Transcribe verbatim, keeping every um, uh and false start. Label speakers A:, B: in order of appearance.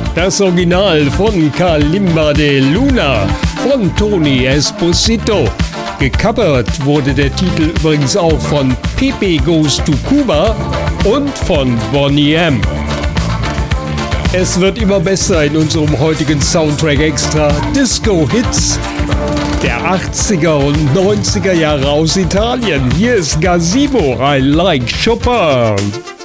A: Das Original von Kalimba de Luna von Tony Esposito. Gecovert wurde der Titel übrigens auch von Pepe Goes to Cuba und von Boney M. Es wird immer besser in unserem heutigen Soundtrack Extra Disco-Hits der achtziger und neunziger Jahre aus Italien. Hier ist Gazebo, I Like Chopin.